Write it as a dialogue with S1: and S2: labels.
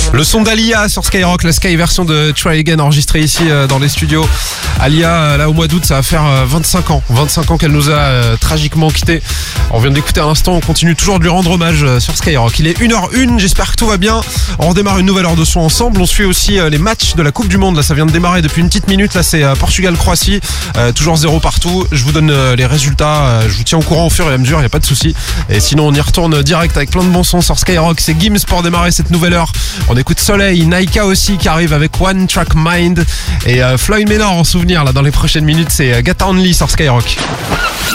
S1: Le son d'Alia sur Skyrock, la Sky version de Try Again enregistrée ici dans les studios. Alia, là au mois d'août, ça va faire 25 ans. 25 ans qu'elle nous a tragiquement quittés. On vient d'écouter à l'instant, on continue toujours de lui rendre hommage sur Skyrock. Il est 1h01, j'espère que tout va bien. On redémarre une nouvelle heure de son ensemble. On suit aussi les matchs de la Coupe du Monde. Là, ça vient de démarrer depuis une petite minute. Là, c'est Portugal-Croatie. Toujours 0 partout. Je vous donne les résultats. Je vous tiens au courant au fur et à mesure, il n'y a pas de souci. Et sinon, on y retourne direct avec plein de bons sons sur Skyrock. C'est Gims pour démarrer cette nouvelle heure. On écoute Soleil, Naika aussi qui arrive avec One Track Mind. Et Floyd Menor en souvenir là dans les prochaines minutes. C'est Gata Only sur Skyrock.